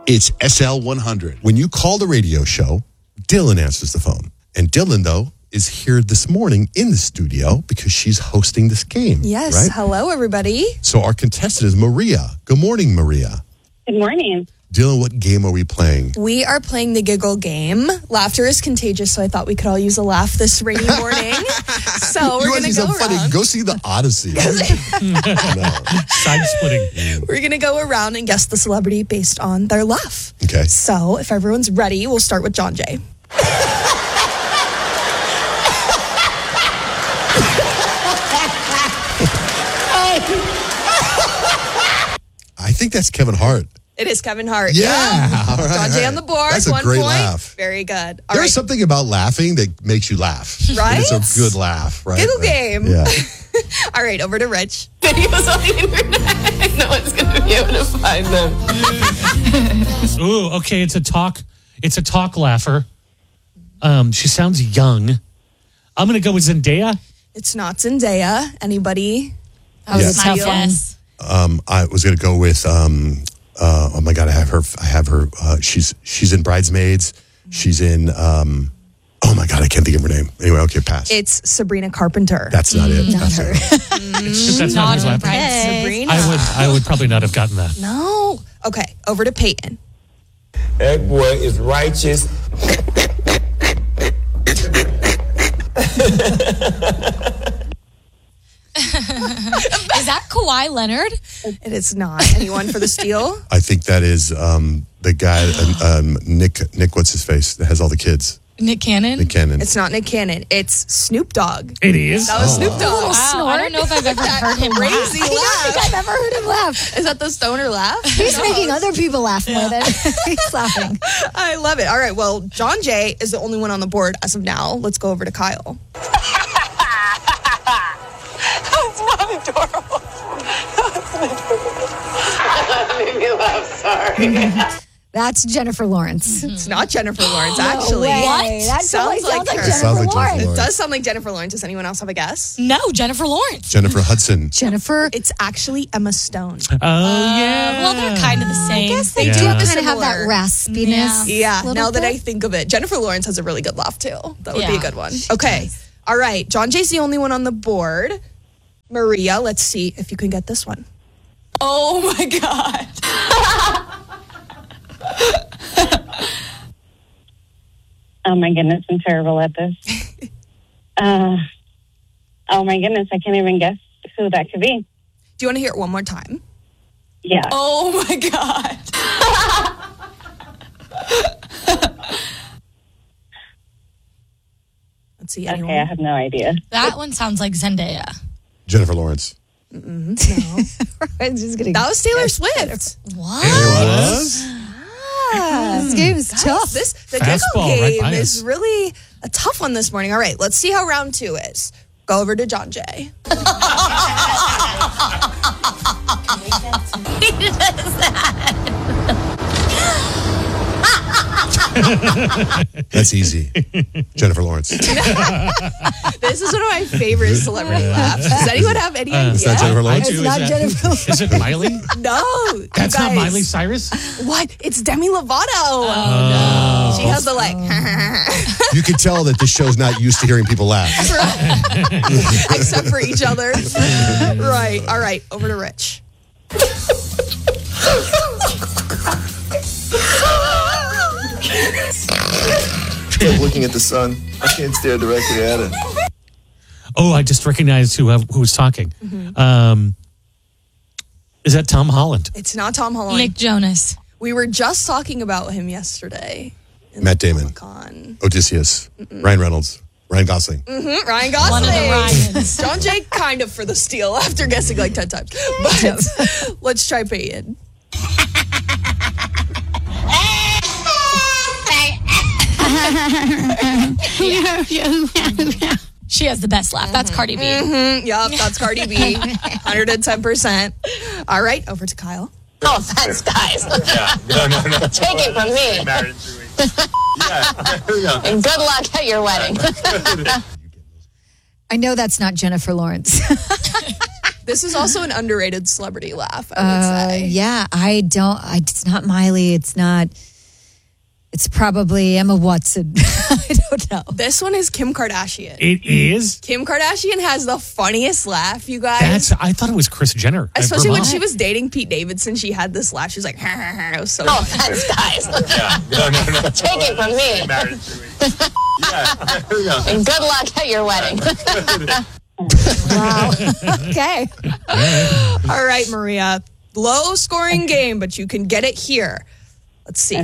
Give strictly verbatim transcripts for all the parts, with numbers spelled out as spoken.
It's S L one hundred. When you call the radio show, Dylan answers the phone. And Dylan, though, is here this morning in the studio because she's hosting this game. Yes. Right? Hello, everybody. So our contestant is Maria. Good morning, Maria. Good morning. Dylan, what game are we playing? We are playing the giggle game. Laughter is contagious, so I thought we could all use a laugh this rainy morning. So we're going to go funny? around. Go see the Odyssey. no. Side splitting. We're going to go around and guess the celebrity based on their laugh. Okay. So if everyone's ready, we'll start with John Jay. I think that's Kevin Hart. It is Kevin Hart. Yeah. yeah. All right, John Jay all right. on the board. That's a One great point. laugh. Very good. All There's right. something about laughing that makes you laugh. Right? And it's a good laugh, right? Giggle Right. game. Yeah. All right, over to Rich. Videos on the internet. No one's going to be able to find them. Ooh, okay, it's a talk. It's a talk laugher. Um, she sounds young. I'm going to go with Zendaya. It's not Zendaya. Anybody? That was Yeah. a tough one. Yes. Um, I was going to go with. Um, uh, oh my God, I have her. I have her. Uh, she's she's in Bridesmaids. She's in. Um, oh my God, I can't think of her name. Anyway, okay, pass. It's Sabrina Carpenter. That's not it. Not That's her. If that's not his laugh. Sabrina. I would. I would probably not have gotten that. No. Okay, over to Peyton. That boy is righteous. Is that Kawhi Leonard? It is not. Anyone for the steal? I think that is um, the guy, uh, um, Nick. Nick, what's his face? That has all the kids. Nick Cannon? Nick Cannon. It's not Nick Cannon. It's Snoop Dogg. It is. That was Snoop Dogg. Wow, I don't know if I've ever heard him Crazy laugh. laugh. I've ever heard him laugh. Is that the stoner laugh? He's No. making other people laugh more than he's laughing. I love it. All right. Well, John Jay is the only one on the board as of now. Let's go over to Kyle. That's not adorable. That's not adorable. That made me laugh. Sorry. That's Jennifer Lawrence. It's not Jennifer Lawrence, No actually. way. What? That Sounds totally like sounds like her. Jennifer Sounds like Jennifer Lawrence. It Lawrence. does sound like Jennifer Lawrence. Does anyone else have a guess? No, Jennifer Lawrence. Jennifer Hudson. Jennifer. It's actually Emma Stone. Oh yeah. Well, they're kind of the same. I guess they Yeah. do kind of Similar. have that raspiness. Yeah, a little now that I bit. think of it, Jennifer Lawrence has a really good laugh too. That would be a Yeah, good one. Okay. All right. John Jay's the only one on the board. Maria, let's see if you can get this one. Oh my God. Oh my goodness, I'm terrible at this. uh, oh my goodness, I can't even guess who that could be. Do you want to hear it one more time? Yeah. Oh my God. Let's see. Anyone? Okay, I have no idea. That one sounds like Zendaya. Jennifer Lawrence. I'm just gonna. That was Taylor Swift. What? Was? Ah, this game is tough. This the Fastball giggle right game by is us. really a tough one this morning. All right, let's see how round two is. Go over to John Jay. That's easy. Jennifer Lawrence. This is one of my favorite celebrity laughs. Does anyone have any idea? It's not Jennifer I Lawrence. do. It's Is not that- Jennifer Lawrence. Is it Miley? No, you That's not guys. Miley Cyrus. What? It's Demi Lovato. Oh, She has the like, You can tell that this show's not used to hearing people laugh. except for each other. Right. All right. Over to Rich. Looking at the sun, I can't stare directly at it. Oh, I just recognized who uh, who was talking. Mm-hmm. Um, is that Tom Holland? It's not Tom Holland. Nick Jonas. We were just talking about him yesterday. in Matt Damon. Con. Odysseus. Ryan Reynolds. Ryan Gosling. Mm, Ryan Gosling. One of the Ryans. John Jay kind of for the steal after guessing like ten times. But let's try Peyton. She has the best laugh. That's Cardi B. Mm, yup, that's Cardi B. one hundred ten percent. All right, over to Kyle. No offense, guys. Yeah, no, no, no. Take it from me. Married in three weeks. Yeah, And good luck at your wedding. I know that's not Jennifer Lawrence. This is also an underrated celebrity laugh, I would Uh, say. yeah, I don't. I, it's not Miley. It's not. It's probably Emma Watson. I don't know. This one is Kim Kardashian. It is? Kim Kardashian has the funniest laugh, you guys. That's. I thought it was Kris Jenner. Especially Her when mom. she was dating Pete Davidson, she had this laugh. She was like, ha, ha, ha. It was so Oh, funny. thanks, guys. Yeah. No, no, no. Take it from me. Married to me. Yeah. And good luck at your wedding. Wow. Okay. All right, Maria. Low scoring game, but you can get it here. Let's see.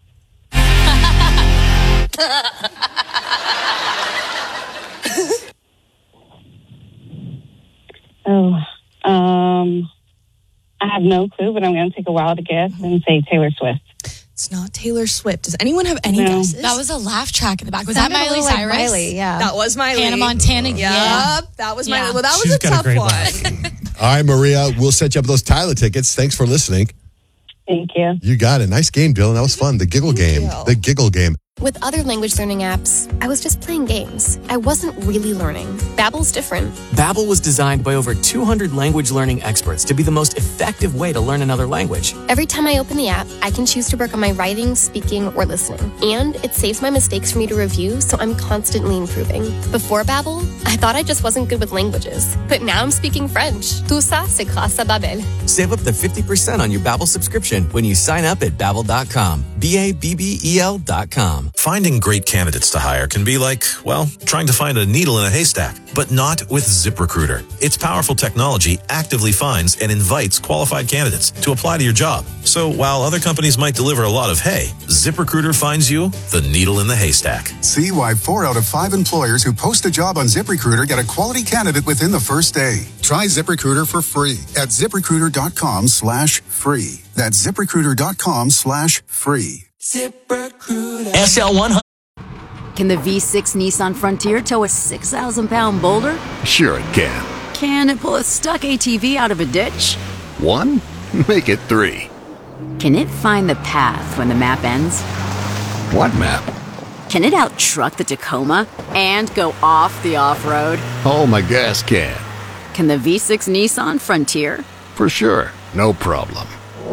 Oh, um, I have no clue, but I'm going to take a wild guess and say Taylor Swift. It's not Taylor Swift. Does anyone have any No. guesses? That was a laugh track in the back. Was that Sounded a Miley little like Cyrus? Miley, yeah. That was Miley. Hannah Montana. Yep, Yeah. that was Yeah. Miley. Well, that was She's a got a tough great one. laugh. All right, Maria, we'll set you up with those Tyler tickets. Thanks for listening. Thank you. You got it. Nice game, Dylan. That was fun. The giggle game. you. The giggle game. With other language learning apps, I was just playing games. I wasn't really learning. Babbel's different. Babbel was designed by over two hundred language learning experts to be the most effective way to learn another language. Every time I open the app, I can choose to work on my writing, speaking, or listening. And it saves my mistakes for me to review, so I'm constantly improving. Before Babbel, I thought I just wasn't good with languages. But now I'm speaking French. Tout ça, c'est grâce à Babbel. Save up to fifty percent on your Babbel subscription when you sign up at babbel dot com. B A B B E L dot com. Finding great candidates to hire can be like, well, trying to find a needle in a haystack, but not with ZipRecruiter. Its powerful technology actively finds and invites qualified candidates to apply to your job. So while other companies might deliver a lot of hay, ZipRecruiter finds you the needle in the haystack. See why four out of five employers who post a job on ZipRecruiter get a quality candidate within the first day. Try ZipRecruiter for free at ZipRecruiter.com slash free. That's ZipRecruiter.com slash free. ZipRecruiter. S L one hundred. Can the V six Nissan Frontier tow a six thousand pound boulder? Sure it can. Can it pull a stuck A T V out of a ditch? One? Make it three. Can it find the path when the map ends? What map? Can it out-truck the Tacoma and go off the off-road? Oh, my gas can. Can the V six Nissan Frontier? For sure. No problem.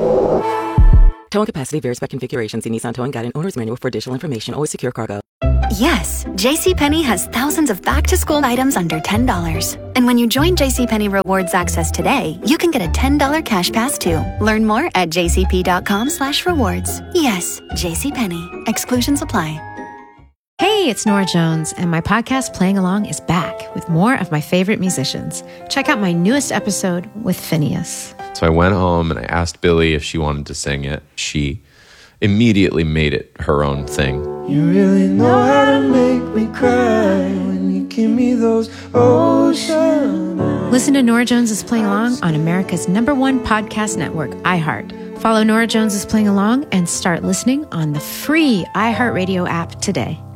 Towing capacity varies by configuration. See Nissan Towing Guide and Owner's Manual for additional information. Always secure cargo. Yes, JCPenney has thousands of back-to-school items under ten dollars. And when you join JCPenney Rewards Access today, you can get a ten dollars cash pass too. Learn more at jcp.com slash rewards. Yes, JCPenney. Exclusions apply. Hey, it's Nora Jones, and my podcast Playing Along is back with more of my favorite musicians. Check out my newest episode with Phineas. So I went home and I asked Billy if she wanted to sing it. She immediately made it her own thing. You really know how to make me cry when you give me those ocean eyes. Listen to Nora Jones is Playing Along on America's number one podcast network, iHeart. Follow Nora Jones is Playing Along and start listening on the free iHeartRadio app today.